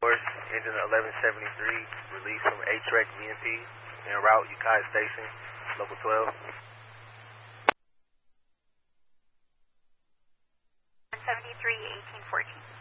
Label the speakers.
Speaker 1: Engine 1173, released from A-Trek VMP, en route, Ukiah Station, local 12.
Speaker 2: 73, 1814.